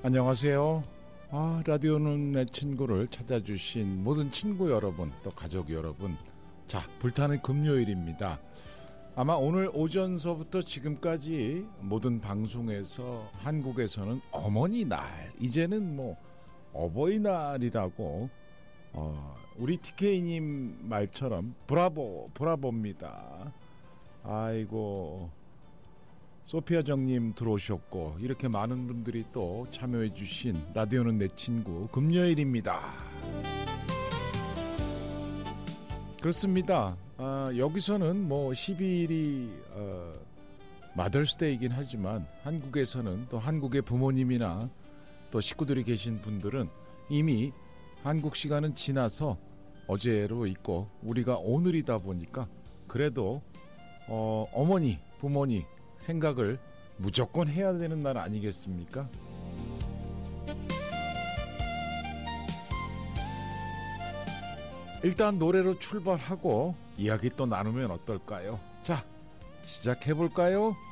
안녕하세요. 라디오는 내 친구를 찾아주신 모든 친구 여러분, 또 가족 여러분. 자, 불타는 금요일입니다. 아마 오늘 오전서부터 지금까지 모든 방송에서 한국에서는 어머니날, 이제는 뭐 어버이날이라고 우리 TK님 말처럼 브라보입니다. 아이고, 소피아 정님 들어오셨고, 이렇게 많은 분들이 또 참여해 주신 라디오는 내 친구 금요일입니다. 그렇습니다. 여기서는 뭐 12일이 마더스데이이긴 하지만 한국에서는, 또 한국의 부모님이나 또 식구들이 계신 분들은 이미 한국 시간은 지나서 어제로 있고 우리가 오늘이다 보니까 그래도 어머니, 부모니 생각을 무조건 해야 되는 날 아니겠습니까? 일단 노래로 출발하고 이야기 또 나누면 어떨까요? 자, 시작해볼까요?